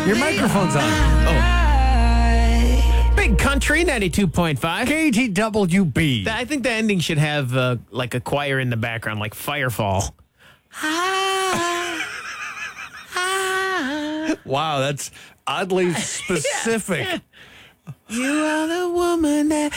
Your microphone's on. Oh. Big Country 92.5. KTWB. I think the ending should have like a choir in the background, like Firefall. Wow, that's oddly specific. You are the woman that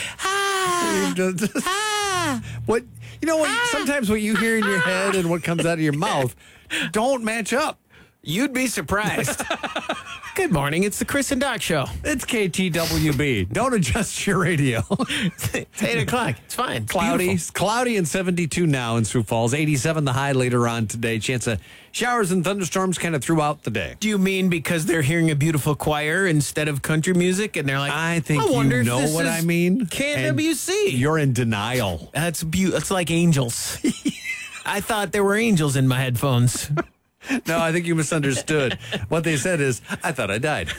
What sometimes what you hear in your head and what comes out of your mouth don't match up. You'd be surprised. Good morning. It's the Chris and Doc Show. It's KTWB. Don't adjust your radio. It's 8 o'clock. It's fine. It's Cloudy and 72 now in Sioux Falls. 87 the high later on today. Chance of showers and thunderstorms kind of throughout the day. Do you mean because they're hearing a beautiful choir instead of country music? And they're like, I think wonder you if know this what is I mean. KWC. You're in denial. That's It's like angels. I thought there were angels in my headphones. No, I think you misunderstood. What they said is, I thought I died.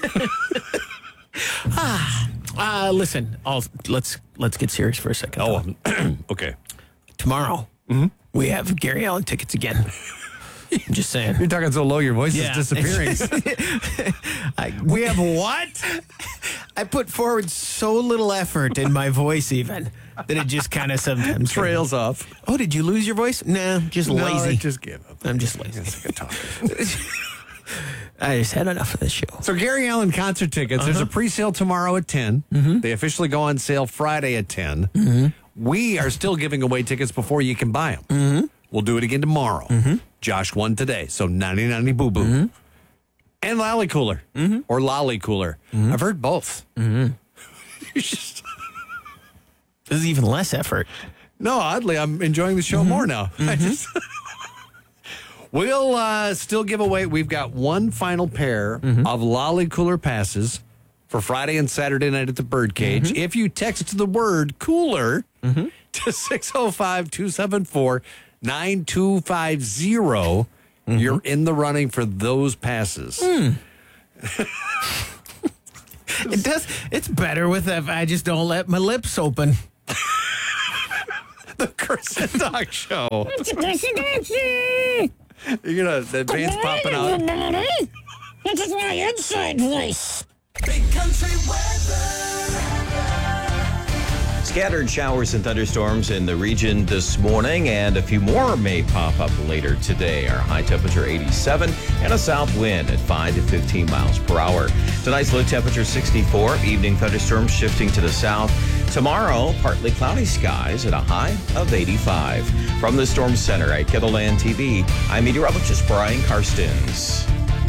Listen, let's get serious for a second. Oh, okay. Tomorrow, we have Gary Allen tickets again. I'm just saying. You're talking so low, your voice is disappearing. We have what? I put forward so little effort in my voice even that it just kind of sometimes Trails off. Oh, did you lose your voice? Nah, just lazy. I just give up. I'm just lazy. Sick of talking. I just had enough of this show. So Gary Allen concert tickets, there's a pre-sale tomorrow at 10. They officially go on sale Friday at 10. We are still giving away tickets before you can buy them. We'll do it again tomorrow. Josh won today, so 90-90 boo-boo. And Lolly Cooler, or Lolly Cooler. I've heard both. This is even less effort. No, oddly, I'm enjoying the show more now. We'll still give away, we've got one final pair of Lolly Cooler passes for Friday and Saturday night at the Birdcage. If you text the word cooler to 605-274-9250, you're in the running for those passes. It's better with if I just don't let my lips open. The Chris and Doc Show. It's a Chris and Doc Show. You're going to, the veins popping out. This is my inside voice. Big Country weather. Scattered showers and thunderstorms in the region this morning, and a few more may pop up later today. Our high temperature 87 and a south wind at 5 to 15 miles per hour. Tonight's low temperature 64. Evening thunderstorms shifting to the south. Tomorrow, partly cloudy skies at a high of 85. From the Storm Center at Kettleland TV, I'm meteorologist Brian Karstens.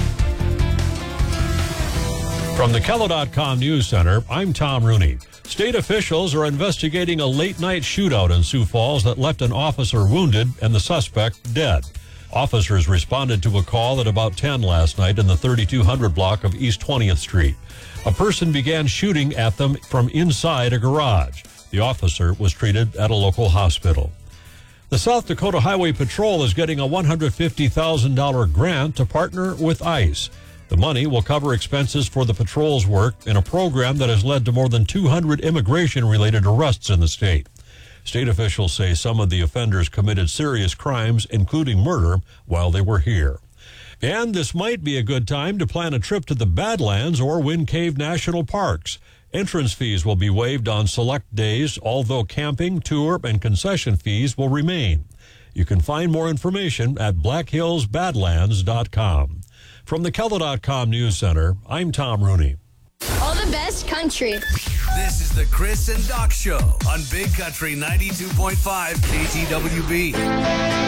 From the Kello.com News Center, I'm Tom Rooney. State officials are investigating a late-night shootout in Sioux Falls that left an officer wounded and the suspect dead. Officers responded to a call at about 10 last night in the 3200 block of East 20th Street. A person began shooting at them from inside a garage. The officer was treated at a local hospital. The South Dakota Highway Patrol is getting a $150,000 grant to partner with ICE. The money will cover expenses for the patrol's work in a program that has led to more than 200 immigration-related arrests in the state. State officials say some of the offenders committed serious crimes, including murder, while they were here. And this might be a good time to plan a trip to the Badlands or Wind Cave National Parks. Entrance fees will be waived on select days, although camping, tour, and concession fees will remain. You can find more information at blackhillsbadlands.com. From the Kello.com News Center, I'm Tom Rooney. All the best country. This is the Chris and Doc Show on Big Country 92.5 KTWB.